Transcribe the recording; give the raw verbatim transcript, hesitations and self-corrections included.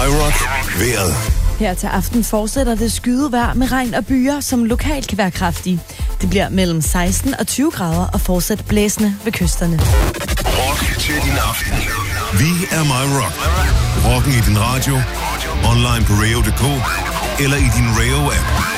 MyRock vejret. Her til aften fortsætter det skydevejr med regn og byer, som lokalt kan være kraftige. Det bliver mellem seksten og tyve grader og fortsat blæsende ved kysterne. Rock til din aften. Vi er MyRock. Rocken i din radio, online på radio punktum d k eller i din Radio-app.